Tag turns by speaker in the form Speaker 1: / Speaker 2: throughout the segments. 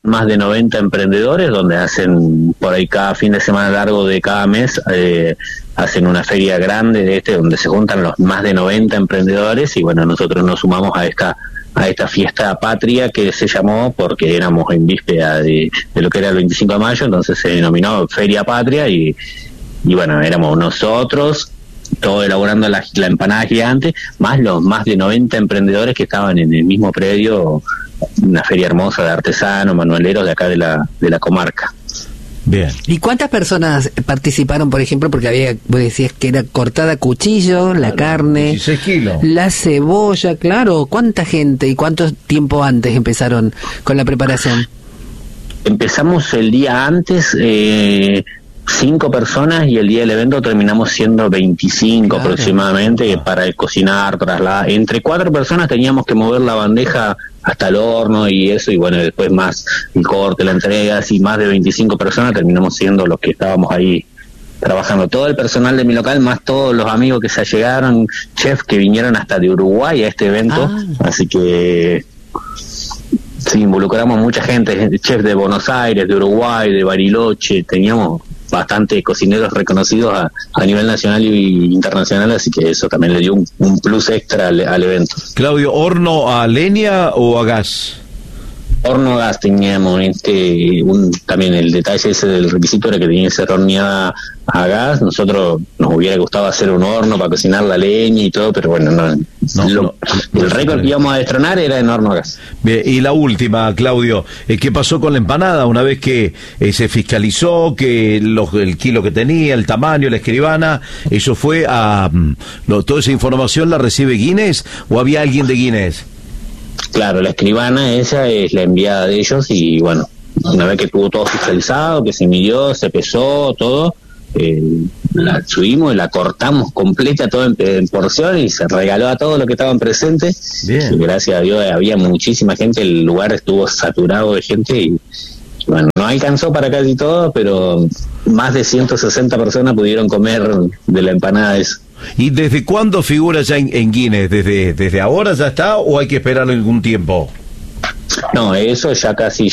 Speaker 1: más de 90 emprendedores, donde hacen por ahí cada fin de semana largo de cada mes, hacen una feria grande donde se juntan los más de 90 emprendedores, y bueno, nosotros nos sumamos a esta fiesta patria, que se llamó porque éramos en víspera de lo que era el 25 de mayo, entonces se denominó Feria Patria, y bueno, éramos nosotros, todo elaborando la empanada gigante, más los más de 90 emprendedores que estaban en el mismo predio, una feria hermosa de artesanos, manualeros de acá de la comarca.
Speaker 2: Bien.
Speaker 3: ¿Y cuántas personas participaron, por ejemplo? Porque vos decías que era cortada a cuchillo, la carne,
Speaker 2: 16 kilos.
Speaker 3: La cebolla, claro. ¿Cuánta gente y cuánto tiempo antes empezaron con la preparación?
Speaker 1: Empezamos el día antes, 5 personas, y el día del evento terminamos siendo 25 aproximadamente, para cocinar, trasladar. Entre 4 personas teníamos que mover la bandeja hasta el horno y eso, y bueno, después más el corte, la entrega, así más de 25 personas terminamos siendo los que estábamos ahí trabajando. Todo el personal de mi local, más todos los amigos que se allegaron, chefs que vinieron hasta de Uruguay a este evento, así que sí, involucramos mucha gente, chefs de Buenos Aires, de Uruguay, de Bariloche, teníamos bastante cocineros reconocidos a nivel nacional y internacional, así que eso también le dio un plus extra al evento.
Speaker 2: Claudio, ¿horno a leña o a gas?
Speaker 1: Horno a gas teníamos, también el detalle ese del requisito era que tenía que ser horneada a gas. Nosotros nos hubiera gustado hacer un horno para cocinar la leña y todo, pero bueno, el récord que íbamos a destronar era en horno a gas.
Speaker 2: Bien, y la última, Claudio, ¿qué pasó con la empanada? Una vez que se fiscalizó que el kilo que tenía, el tamaño, la escribana, eso fue toda esa información la recibe Guinness, ¿o había alguien de Guinness?
Speaker 1: Claro, la escribana esa es la enviada de ellos, y bueno, una vez que estuvo todo fiscalizado, que se midió, se pesó, todo, la subimos y la cortamos completa, todo en porción, y se regaló a todos los que estaban presentes.
Speaker 2: Bien.
Speaker 1: Y gracias a Dios había muchísima gente, el lugar estuvo saturado de gente, y bueno, no alcanzó para casi todo, pero más de 160 personas pudieron comer de la empanada esa.
Speaker 2: ¿Y desde cuándo figura ya en Guinness? ¿Desde ahora ya está o hay que esperar algún tiempo?
Speaker 1: No, eso ya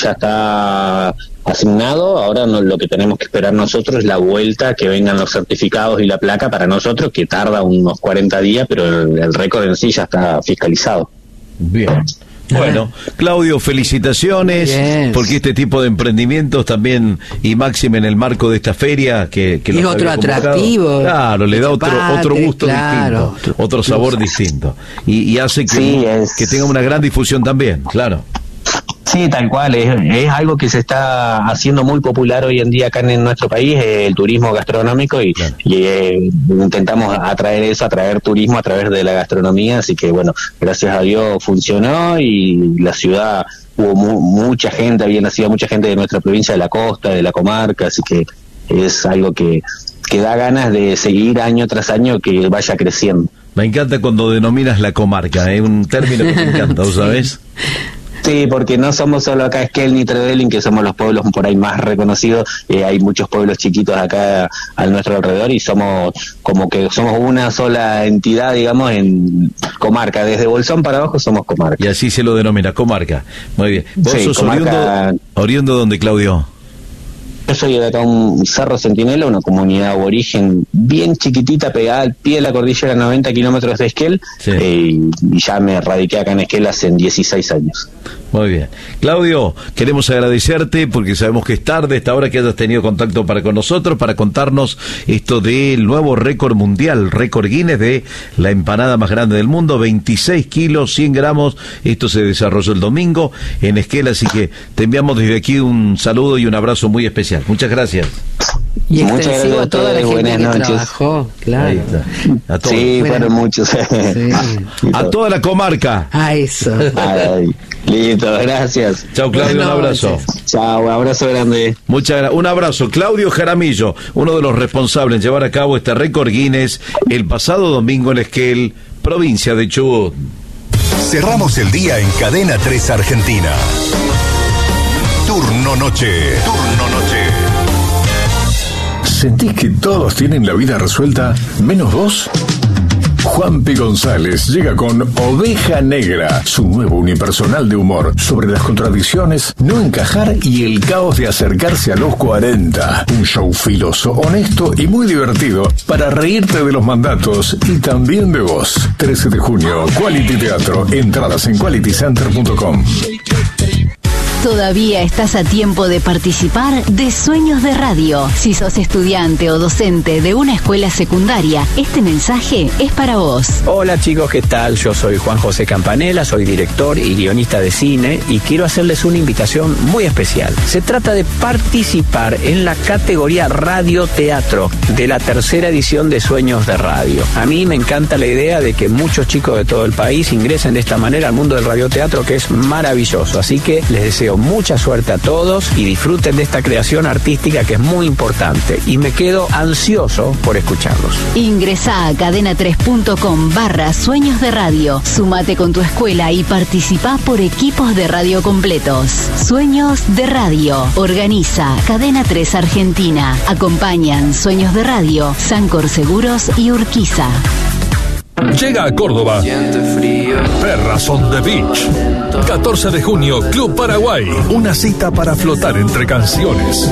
Speaker 1: está asignado. Ahora lo que tenemos que esperar nosotros es la vuelta, que vengan los certificados y la placa para nosotros, que tarda unos 40 días, pero el récord en sí ya está fiscalizado.
Speaker 2: Bien. Bueno, Claudio, felicitaciones. Bien. Porque este tipo de emprendimientos también, y máxime en el marco de esta feria que
Speaker 3: es otro atractivo,
Speaker 2: claro, le da otro gusto, claro, distinto, otro sabor distinto, y hace que tenga una gran difusión también, claro.
Speaker 1: Sí, tal cual, es algo que se está haciendo muy popular hoy en día acá en nuestro país, el turismo gastronómico, y intentamos atraer turismo a través de la gastronomía, así que bueno, gracias a Dios funcionó, y la ciudad hubo mucha gente, había nacido mucha gente de nuestra provincia, de la costa, de la comarca, así que es algo que da ganas de seguir año tras año, que vaya creciendo.
Speaker 2: Me encanta cuando denominas la comarca, es un término que me encanta, ¿vos sabés?
Speaker 1: Sí, porque no somos solo acá Esquel ni Trevelin, que somos los pueblos por ahí más reconocidos, hay muchos pueblos chiquitos acá a nuestro alrededor, y somos una sola entidad, digamos, en comarca, desde Bolsón para abajo somos comarca.
Speaker 2: Y así se lo denomina, comarca. Muy bien. ¿Vos sos
Speaker 1: comarca...
Speaker 2: oriundo dónde, Claudio?
Speaker 1: Yo soy de acá, un Cerro Centinela, una comunidad aborigen bien chiquitita, pegada al pie de la cordillera, 90 kilómetros de Esquel, y ya me radiqué acá en Esquel hace 16 años.
Speaker 2: Muy bien. Claudio, queremos agradecerte porque sabemos que es tarde, esta hora que hayas tenido contacto con nosotros, para contarnos esto del nuevo récord mundial, récord Guinness de la empanada más grande del mundo, 26 kilos, 100 gramos, esto se desarrolló el domingo en Esquel, así que te enviamos desde aquí un saludo y un abrazo muy especial. Muchas gracias.
Speaker 3: Y extensivo a toda la gente que trabajó, claro.
Speaker 2: Ahí está. A todos.
Speaker 1: Sí, fueron muchos. Sí.
Speaker 2: A toda la comarca.
Speaker 3: A eso.
Speaker 1: Listo, gracias.
Speaker 2: Chao, Claudio, un abrazo.
Speaker 1: Chao, un abrazo grande.
Speaker 2: Un abrazo. Claudio Jaramillo, uno de los responsables de llevar a cabo este récord Guinness el pasado domingo en Esquel, provincia de Chubut.
Speaker 4: Cerramos el día en Cadena 3 Argentina. Turno Noche. ¿Sentís que todos tienen la vida resuelta menos vos?
Speaker 5: Juanpi González llega con Oveja Negra, su nuevo unipersonal de humor sobre las contradicciones, no encajar y el caos de acercarse a los 40. Un show filoso, honesto y muy divertido para reírte de los mandatos y también de vos. 13 de junio, Quality Teatro. Entradas en qualitycenter.com.
Speaker 6: Todavía estás a tiempo de participar de Sueños de Radio. Si sos estudiante o docente de una escuela secundaria, este mensaje es para vos.
Speaker 7: Hola chicos, ¿qué tal? Yo soy Juan José Campanella, soy director y guionista de cine y quiero hacerles una invitación muy especial. Se trata de participar en la categoría Radio Teatro de la tercera edición de Sueños de Radio. A mí me encanta la idea de que muchos chicos de todo el país ingresen de esta manera al mundo del radioteatro, que es maravilloso. Así que les deseo mucha suerte a todos y disfruten de esta creación artística que es muy importante, y me quedo ansioso por escucharlos.
Speaker 6: Ingresá a cadena3.com/Sueños de Radio. Sumate con tu escuela y participá por equipos de radio completos. Sueños de Radio. Organiza Cadena 3 Argentina. Acompañan Sueños de Radio, Sancor Seguros y Urquiza.
Speaker 8: Llega a Córdoba Perras on the Beach. 14 de junio, Club Paraguay. Una cita para flotar entre canciones.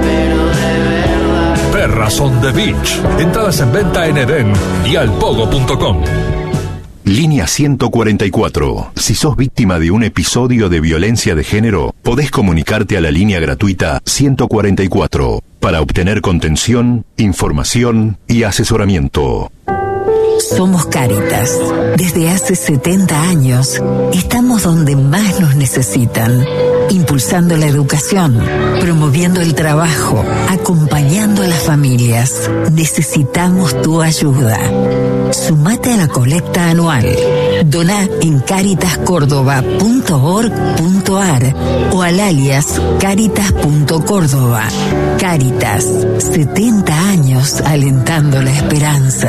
Speaker 8: Perras on the Beach. Entradas en venta en Edén y alpogo.com.
Speaker 4: Línea 144. Si sos víctima de un episodio de violencia de género, podés comunicarte a la línea gratuita 144 para obtener contención, información y asesoramiento.
Speaker 9: Somos Cáritas. Desde hace 70 años estamos donde más nos necesitan, impulsando la educación, promoviendo el trabajo, acompañando a las familias. Necesitamos tu ayuda. Sumate a la colecta anual. Doná en caritascórdoba.org.ar o al alias caritas.córdoba. Cáritas, 70 años alentando la esperanza.